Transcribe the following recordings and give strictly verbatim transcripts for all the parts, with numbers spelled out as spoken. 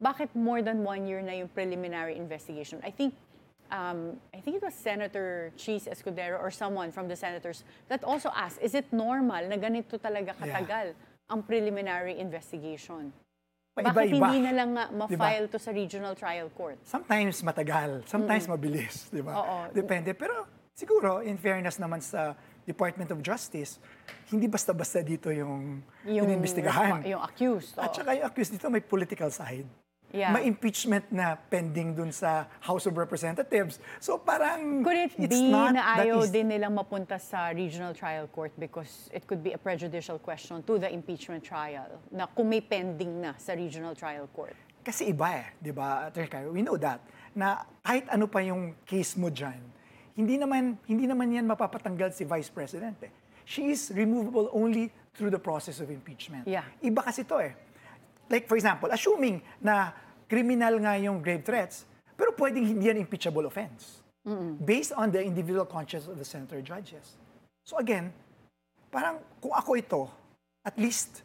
bakit more than one year na yung preliminary investigation? I think um, I think it was Senator Cheese Escudero or someone from the senators that also asked, is it normal na ganito talaga katagal yeah. ang preliminary investigation? Bakit Iba-iba. hindi na lang nga ma-file diba? To sa regional trial court? Sometimes matagal, sometimes mm-hmm. mabilis, di ba? Depende. Pero siguro, in fairness naman sa Department of Justice, hindi basta-basta dito yung, yung inimbestigahan. Yung accused. At saka yung accused dito may political side. Yeah. May impeachment na pending dun sa House of Representatives. So parang could it it's be not na ayaw is... din nilang mapunta sa regional trial court because it could be a prejudicial question to the impeachment trial na kung may pending na sa regional trial court? Kasi iba eh, di ba, Attorney Caro? We know that, na kahit ano pa yung case mo dyan, hindi naman, hindi naman yan mapapatanggal si Vice President eh. She is removable only through the process of impeachment. Yeah. Iba kasi to eh. Like for example, assuming na criminal nga yung grave threats, pero pwedeng hindi yan impeachable offense. Mm-mm. Based on the individual conscience of the senator judges. So again, parang kung ako ito, at least,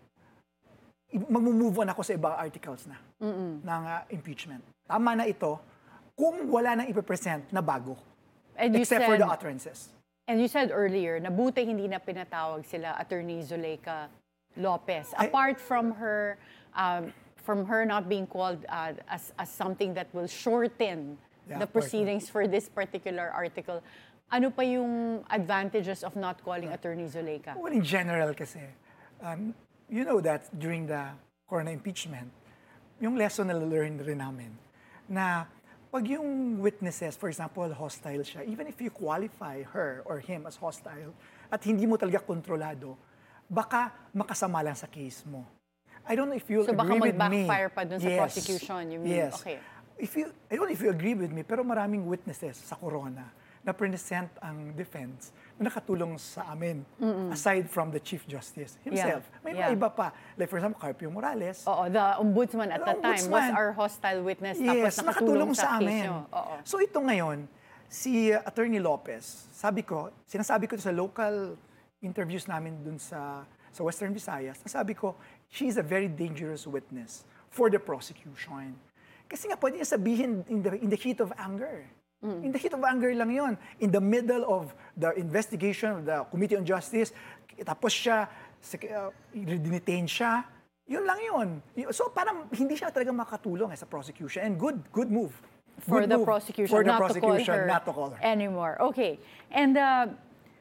mag-move on ako sa ibang articles na Mm-mm. ng uh, impeachment. Tama na ito kung wala nang ipipresent na bago. And except said, for the utterances. And you said earlier, na buti hindi na pinatawag sila Attorney Zuleika Lopez. I, Apart from her... Um, from her not being called uh, as, as something that will shorten yeah, the proceedings for this particular article, ano pa yung advantages of not calling yeah. Attorney Zuleika? Well, in general kasi, um, you know that during the Corona impeachment, yung lesson na learn rin namin, na pag yung witnesses, for example, hostile siya, even if you qualify her or him as hostile, at hindi mo talaga kontrolado, baka makasama lang sa case mo. I don't know if you'll so agree with me. So baka mag-backfire pa dun sa yes. prosecution, you mean? Yes. Okay. If you, I don't know if you agree with me, pero maraming witnesses sa Corona na present ang defense na nakatulong sa amin, Mm-mm. aside from the Chief Justice himself. Yeah. May yeah. mga iba pa. Like for example, Carpio Morales. Oo, the ombudsman at the time was our hostile witness yes, tapos nakatulong sa, sa amin. case nyo. Oo. So ito ngayon, si uh, Attorney Lopez, sabi ko, sinasabi ko sa local interviews namin dun sa sa Western Visayas, nasabi ko, she is a very dangerous witness for the prosecution. Kasi nga, pwede niya sabihin in the, in the heat of anger. Mm. In the heat of anger lang yon. In the middle of the investigation of the Committee on Justice, tapos siya, uh, detain siya, yun lang yun. So parang hindi siya talaga makatulong eh, sa prosecution. And good, good move. For good the move prosecution, for the not, prosecution to call her not to call her anymore. Okay. And uh,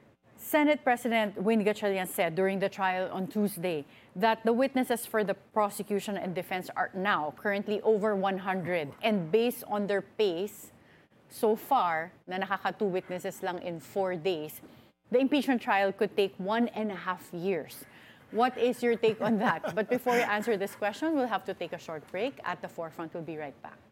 Senate President Win Gatchalian said during the trial on Tuesday that the witnesses for the prosecution and defense are now currently over one hundred. And based on their pace, so far, na nakaka-two witnesses lang in four days, the impeachment trial could take one and a half years. What is your take on that? But before you answer this question, we'll have to take a short break. At the Forefront, we'll be right back.